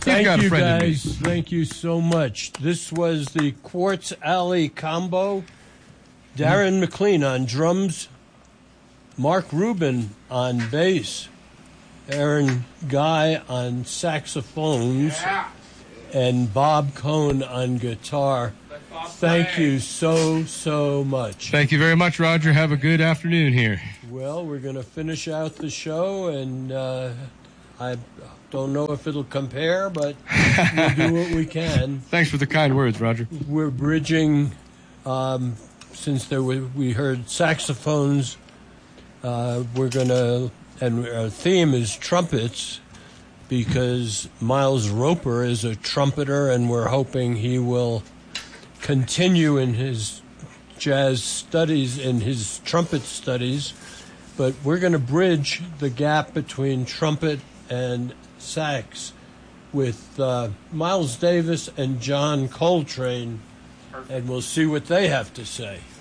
You've got a friend in me. Thank you, guys. Thank you so much. This was the Quartz Alley combo. Darren McLean on drums, Mark Rubin on bass, Aaron Guy on saxophones, and Bob Cohn on guitar. Thank you so much. Thank you very much, Roger. Have a good afternoon here. Well, we're going to finish out the show, and I don't know if it'll compare, but we'll do what we can. Thanks for the kind words, Roger. We're bridging, since we heard saxophones, we're going to, and our theme is trumpets, because Miles Roper is a trumpeter, and we're hoping he will continue in his jazz studies, in his trumpet studies. But we're going to bridge the gap between trumpet and sax with Miles Davis and John Coltrane, and we'll see what they have to say.